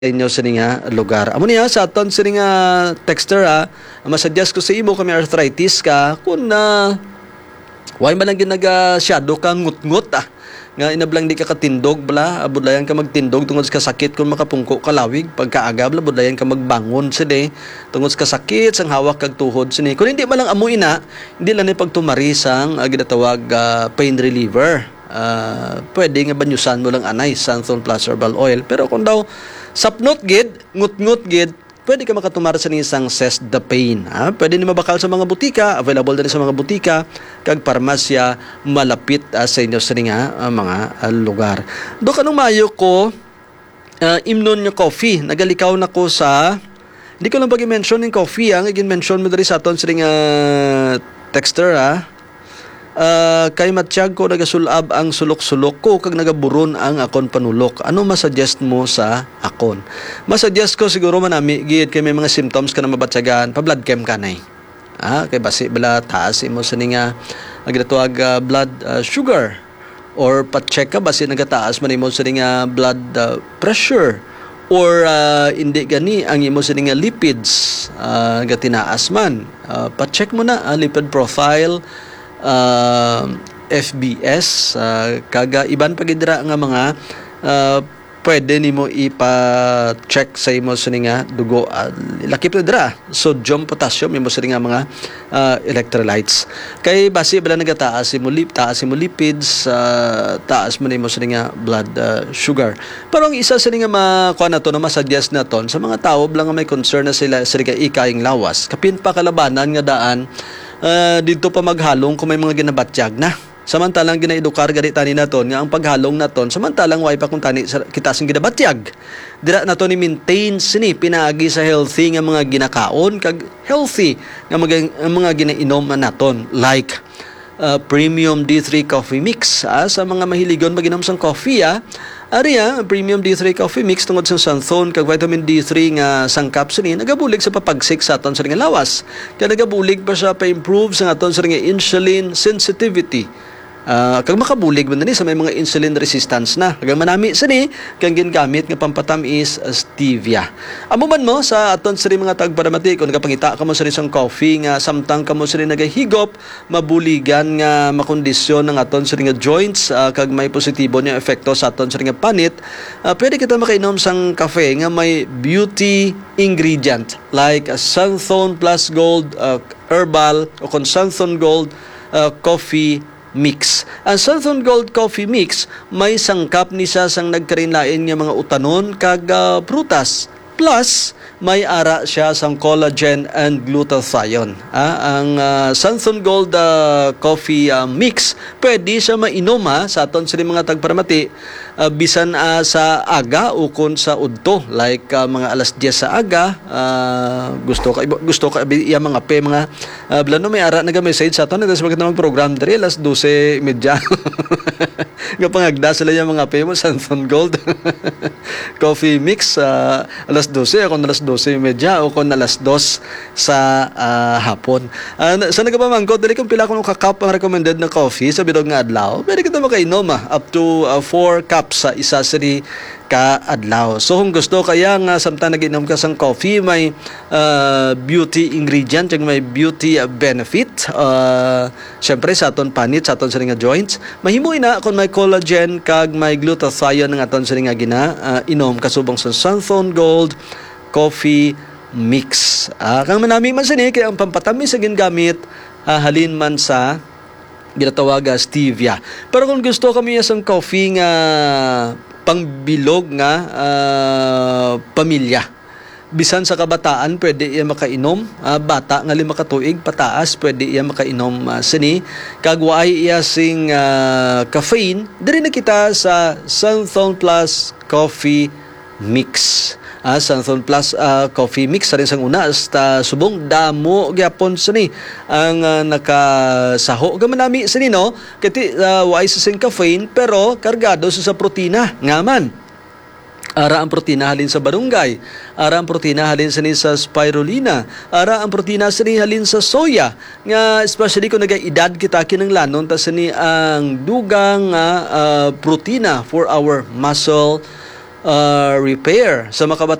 inyo sa nga lugar. Amo niya sa aton sa nga texter masuggest ko sa imo kami arthritis ka kun na why man lang ginaga shadow ka ngut-ngut nga inablang di ka katindog bala budlayan ka magtindog tungod sa sakit kung makapungko kalawig pagkaaga bala budlayan ka magbangon sini tungod sa sakit sang hawak kag tuhod sini kun hindi man lang amo ina hindi lang ni pagtumari sang ginatawag pain reliever. Pwede nga banyusan mo lang anay Santhol plus herbal oil pero kung daw sapnot gid ngut-ngut gid pwede ka makatumara sa isang Cestadapane. Pwede ni mabakal sa mga butika, available din sa mga butika kag parmasya malapit sa inyo sa mga lugar. Do kanong mayo ko imnon nga coffee. Nagalikaw na ko sa hindi ko lang pag-mention ng coffee ang i-mention mo diri sa aton sa texter kay matiyag ko nagasulab ang sulok-sulok ko kag nagaburon ang akon panulok. Ano masuggest mo sa akon? Masuggest ko siguro manami gid kay may mga symptoms ka na mabatyagan, pa blood chem kanay. Kay basi bala taas imo sa ninga ginatawag blood sugar or pa-check ka basi nagataas man imo sa ninga blood pressure or hindi gani ang imo sa ninga lipids gatinaas man. Pa-check mo na lipid profile FBS kaga iban pagidra nga mga pwede nimo ipa-check sa imo sa nga dugo lakip na dira sodium potassium imo sa nga mga electrolytes kay base bala nagataas imo lipids taas man imo sa nga blood sugar pero ang isa sa nga makuha na to na masuggest na ton sa mga tao lang nga may concern na sila sa ikaing lawas kapin pa kalabanan nga daan dito pa maghalong kung may mga ginabatyag na. Samantalang ginaedukar gari tani naton nga ang paghalong naton samantalang way pa kung tani kita sing ginabatyag. Dira naton ni maintain sini pinaagi sa healthy nga mga ginakaon kag healthy nga mga ginainom naton like premium D3 coffee mix sa mga mahiligon maginom sang coffee premium D3 coffee mix tungod sa xanthone kag vitamin D3 nga sangkap sini nagabulig sa papagsik sa aton sa nga lawas kaya nagabulig pa siya pa improve sa aton sa nga insulin sensitivity. Kag makabulig man ni sa may mga insulin resistance na kag manami sini kang gingamit nga pampatamis stevia. Amo man mo sa aton sa mga tagparamati kung nagapangita ka mo sa isang coffee nga samtang ka mo sa nagahigop mabuligan nga makondisyon ng aton sa nga joints kag may positibo nga epekto sa aton sa nga panit pwede kita makainom sang kafe nga may beauty ingredient like Santhol plus gold herbal o Santhol gold coffee mix. Ang Santhol Gold Coffee Mix may sangkap ni sa sang nagkarinlain nga mga utanon kag prutas. Plus, may ara siya sang collagen and glutathione. Ang Santhol Gold Coffee Mix, pwede siya mainom sa aton sa mga tagparamati bisan sa aga o kun sa udto like mga alas 10 sa aga gusto ka iya mga pe mga blano may ara naga-message sa aton sa mga program diri alas 12:30 nga pangagda sila yung mga pe mo Santhol Gold Coffee Mix alas 12 ako alas 12:30 o kun alas 2 sa hapon. Sa nagapamangko dili kung pila kuno ka cup ang recommended na coffee sa bidog nga adlaw pwede kita makainom up to 4 cups sa isa siri ka adlaw. So kung gusto kaya nga samtang naginom ka sang coffee may beauty ingredient yung may beauty benefit syempre sa aton panit sa aton sa nga joints mahimo ina kung may collagen kag may glutathione ng aton sa nga inom kasubong sa Santhol Gold Coffee Mix. Kang manami man sini kay ang pampatamis sa gingamit halin man sa ginatawag stevia. Pero kung gusto kami sang coffee nga pangbilog nga pamilya bisan sa kabataan pwede iya makainom bata nga 5 ka tuig pataas pwede iya makainom sini kag waay iya sing caffeine diri na kita sa Santhol Plus Coffee Mix. Santhol Plus Coffee Mix sa rin sang una hasta subong damo gyapon sini ang nakasaho gamanami sini no kati waay sa sing caffeine pero kargado sa protina ngaman. Ara ang protina halin sa barunggay, ara ang protina halin sa spirulina, ara ang protina sa halin sa soya nga especially kung nagaedad kita kinanglanon ta sini ang dugang protina for our muscle repair sa